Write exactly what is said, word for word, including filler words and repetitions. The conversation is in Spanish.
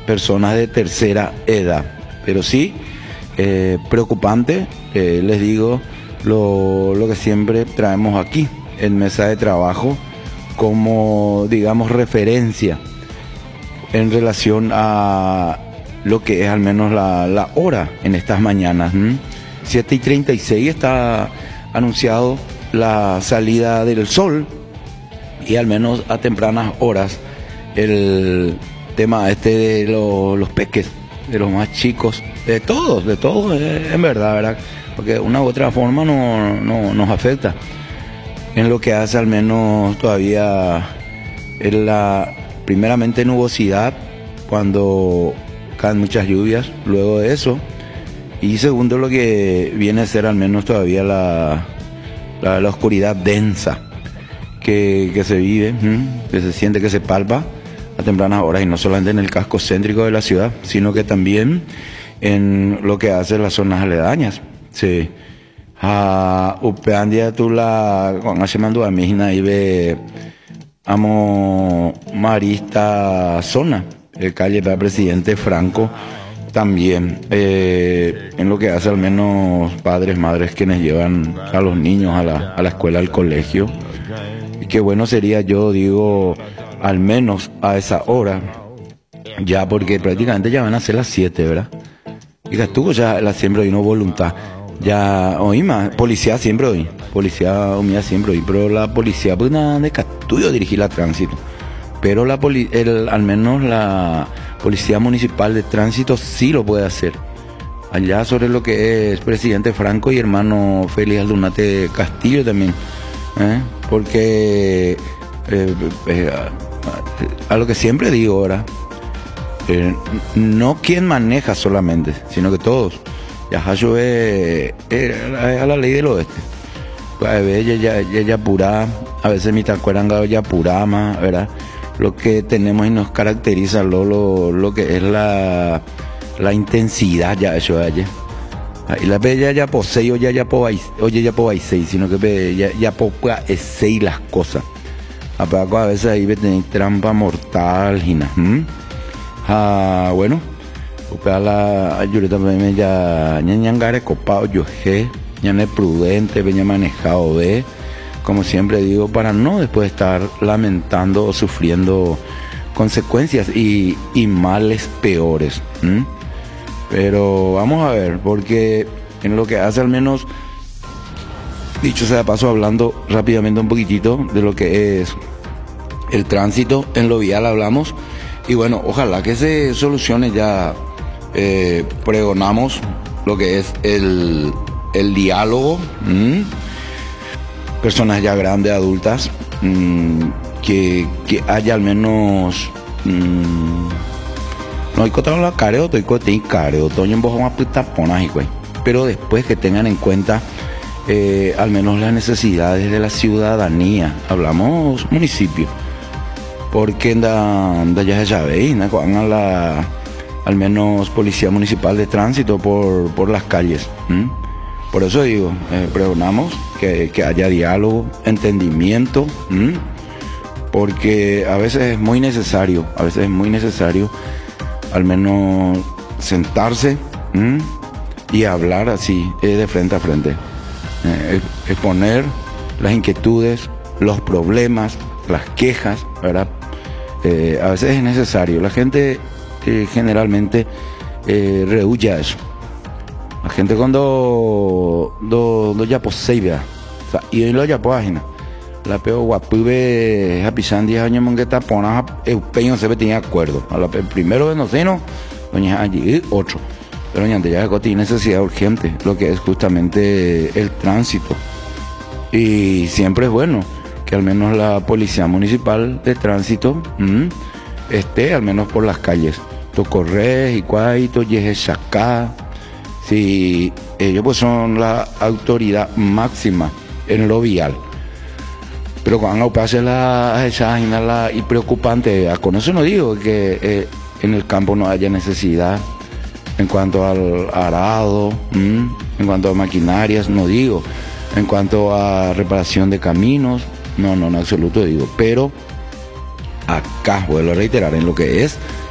personas de tercera edad. Pero sí, eh, preocupante, eh, les digo, lo, lo que siempre traemos aquí en Mesa de Trabajo como, digamos, referencia en relación a lo que es al menos la, la hora en estas mañanas. ¿Mm? siete y treinta y seis está anunciado la salida del sol, y al menos a tempranas horas el tema este de lo, los peques, de los más chicos, de todos, de todos, eh, en verdad, ¿verdad? Porque de una u otra forma no, no nos afecta. En lo que hace al menos todavía en la, primeramente nubosidad, cuando caen muchas lluvias, luego de eso, y segundo lo que viene a ser al menos todavía la, la, la oscuridad densa que, que se vive, ¿m? que se siente, que se palpa a tempranas horas, y no solamente en el casco céntrico de la ciudad, sino que también en lo que hace las zonas aledañas. Sí. A upeandia tu la con hace mando a misna y ve amo marista zona el calle para presidente Franco también, eh, en lo que hace al menos padres, madres quienes llevan a los niños a la, a la escuela, al colegio. Y qué bueno sería, yo digo, al menos a esa hora, ya porque prácticamente ya van a ser las siete, ¿verdad? Y que estuvo ya la siempre hay una voluntad. Ya oí más, policía siempre oí, policía humilla siempre oí, pero la policía pues nada de estudio dirigir la tránsito. Pero la poli, el, al menos la Policía Municipal de Tránsito sí lo puede hacer. Allá sobre lo que es presidente Franco y hermano Félix Aldunate Castillo también, ¿eh? Porque eh, eh, a, a lo que siempre digo ahora, eh, no quien maneja solamente, sino que todos. Ya yo ve eh, a la ley del oeste. Pues a veces ya ya ya pura, a veces mi tacueranga ya pura más, ¿verdad? Lo que tenemos y nos caracteriza lo, lo, lo que es la, la intensidad ya eso ayer. Y la bella ya posee o ya ya po oye ya po seis, sino que ya ya po seis las cosas. A poco a veces ahí tenéis trampa mortal, gina. ¿Mm? Ah, bueno, para la ayureta me ya ñangare copado yo je, ñane prudente, veña manejado de, como siempre digo, para no después estar lamentando o sufriendo consecuencias y, y males peores. ¿Mm? Pero vamos a ver, porque en lo que hace al menos, dicho sea de paso, hablando rápidamente un poquitito de lo que es el tránsito, en lo vial hablamos, y bueno, ojalá que se solucione ya, eh, pregonamos lo que es el, el diálogo. ¿Mm? Personas ya grandes, adultas, mmm, que, que haya al menos mmm, no hay que traer la careo, estoy que careo, toño en bojo más pitaponas y güey, pero después que tengan en cuenta eh, al menos las necesidades de la ciudadanía, hablamos municipio, porque anda anda ya se sabe, ¿no? Con la al menos policía municipal de tránsito por, por las calles. ¿Mm? Por eso digo, eh, pregonamos que, que haya diálogo, entendimiento, ¿m? Porque a veces es muy necesario, a veces es muy necesario al menos sentarse, ¿m? Y hablar así, eh, de frente a frente, eh, exponer las inquietudes, los problemas, las quejas, ¿verdad? Eh, a veces es necesario, la gente eh, generalmente eh, rehuye a eso. La gente cuando do, do ya posee, o sea, y hoy lo ya página, la peo guapube hapisan diez años mongueta pona el peño se ve tenía acuerdo. A la primero de noceno, doña allí otro, pero doña ya tiene necesidad urgente, lo que es justamente el tránsito. Y siempre es bueno que al menos la policía municipal de tránsito ¿m? esté al menos por las calles. To corres y cuaito, yeje sacá. Si ellos pues son la autoridad máxima en lo vial, pero cuando pase la esa la y preocupante, con eso no digo que eh, en el campo no haya necesidad en cuanto al arado, ¿m? en cuanto a maquinarias, no digo, en cuanto a reparación de caminos, no, no, en absoluto digo, pero acá vuelvo a reiterar en lo que es